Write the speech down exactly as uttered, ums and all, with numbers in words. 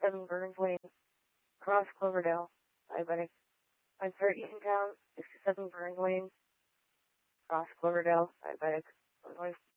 sixty-seven Burns Lane, Cross Cloverdale, diabetic. I'm sorry, Eatontown, sixty-seven Burns Lane, Cross Cloverdale, diabetic.